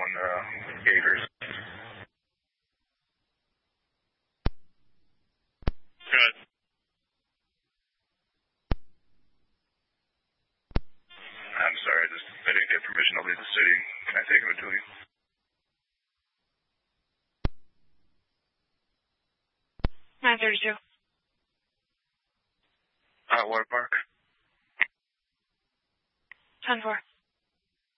on Gators. Good. I'm sorry, I didn't get permission to leave the city. Can I take him to you? 932. Water Park. 10-4.